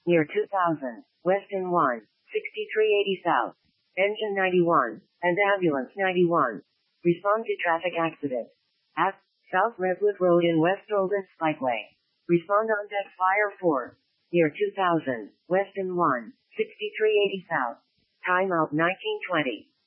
near 2000, Weston 1, 6380 South, engine 91, and ambulance 91. Respond to traffic accident at South Redwood Road in West Olden Spikeway. Respond on deck Fire 4, near 2000, Weston 1, 6380 South. Timeout 1920.